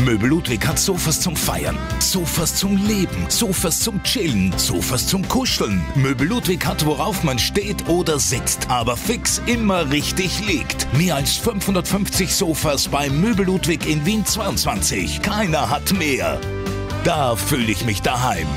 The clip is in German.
Möbel Ludwig hat Sofas zum Feiern, Sofas zum Leben, Sofas zum Chillen, Sofas zum Kuscheln. Möbel Ludwig hat, worauf man steht oder sitzt, aber fix immer richtig liegt. Mehr als 550 Sofas bei Möbel Ludwig in Wien 22. Keiner hat mehr. Da fühle ich mich daheim.